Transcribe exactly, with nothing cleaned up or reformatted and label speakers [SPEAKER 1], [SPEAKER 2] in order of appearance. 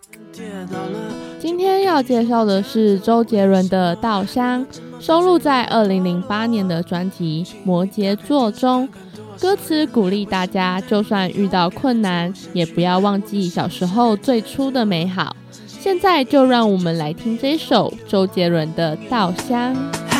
[SPEAKER 1] 今天要介绍的是周杰伦的《稻香》，收录在二零零八年的专辑《摩羯座》中。歌词鼓励大家，就算遇到困难，也不要忘记小时候最初的美好。现在就让我们来听这首周杰伦的《稻香》。